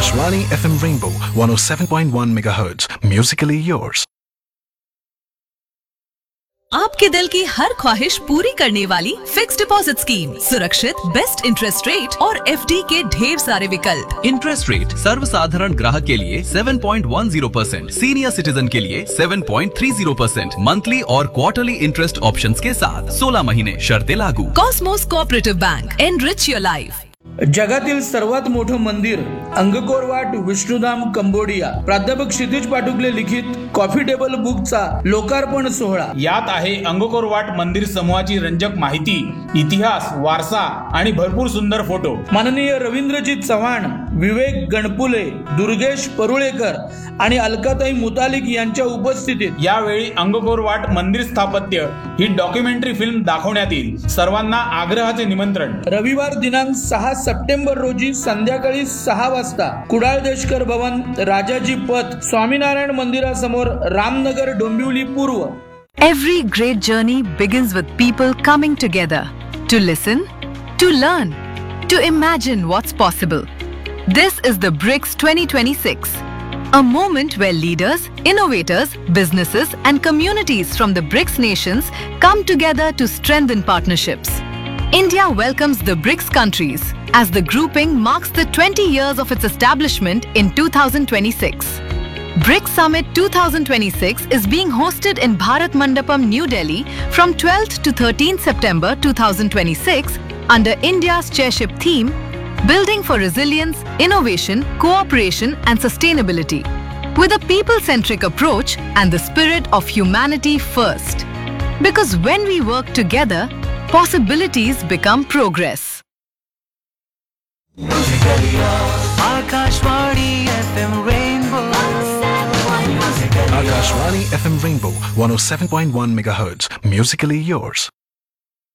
Akashvani FM Rainbow 107.1 MHz. Musically yours. आपके दिल की हर ख्वाहिश पूरी करने वाली फिक्स डिपॉजिट स्कीम, सुरक्षित, बेस्ट इंटरेस्ट रेट और एफडी के ढेर सारे विकल्प। इंटरेस्ट रेट सर्वसाधारण ग्राहक के लिए 7.10%, सीनियर सिटीजन के लिए 7.30%, मंथली और क्वार्टरली इंटरेस्ट ऑप्शंस के साथ 16 महीने शर्तें लागू। Cosmos cooperative bank, enrich your life. जगातील सर्वात मोठं मंदिर अंगकोर वाट विष्णुधाम कंबोडिया, प्राध्यापक क्षितिज पाटुकले लिखित कॉफी टेबल बुकचा लोकार्पण सोहळा। यात आहे अंगकोर वाट मंदिर समूहाची रंजक माहिती, इतिहास, वारसा आणि भरपूर सुंदर फोटो। माननीय रवींद्रजीत चव्हाण, विवेक गणपुले, दुर्गेश परुळेकर आणि अलकाताई मुतालिक यांच्या उपस्थितीत यावेळी अंगकोर वाट मंदिर स्थापत्य ही डॉक्युमेंटरी फिल्म दाखवण्यात येईल। सर्वांना आग्रहाचे निमंत्रण। रविवार दिनांक 6 सप्टेंबर रोजी संध्याकाळी 6 वाजता कुडाळ देशकर भवन, राजाजी पथ, स्वामीनारायण मंदिरासमोर, रामनगर, डोंबिवली पूर्व। Every great journey begins with people coming together to listen, to learn, to imagine what's possible. This is the BRICS 2026, a moment where leaders, innovators, businesses and communities from the BRICS nations come together to strengthen partnerships. India welcomes the BRICS countries as the grouping marks the 20 years of its establishment in 2026. BRICS Summit 2026 is being hosted in Bharat Mandapam, New Delhi from 12th to 13th September 2026 under India's chairship theme, Building for Resilience, Innovation, Cooperation and Sustainability, with a people-centric approach and the spirit of humanity first. Because when we work together, possibilities become progress. Akashvani FM Rainbow. Akashvani FM Rainbow 107.1 MHz. Musically yours.